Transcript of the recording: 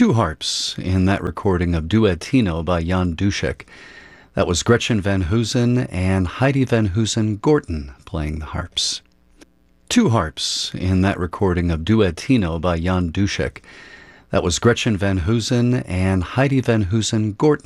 Two harps in that recording of Duettino by Jan Dušek. That was Gretchen Van Hoosen and Heidi Van Hoosen Gorton playing the harps. Two harps in that recording of Duettino by Jan Dušek. That was Gretchen Van Hoosen and Heidi Van Hoosen Gorton